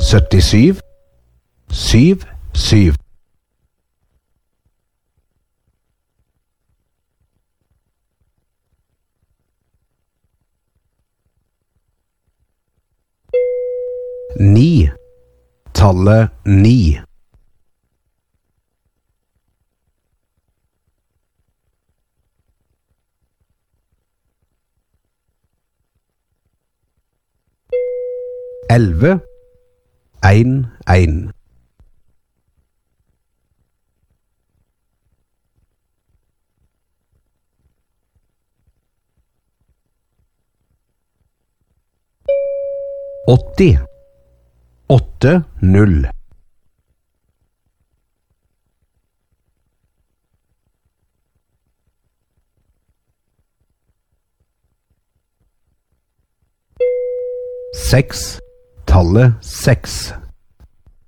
77 77. Ni. Tallet 9. Elleve. En. Åtti. 80. Seks. Tallet 6.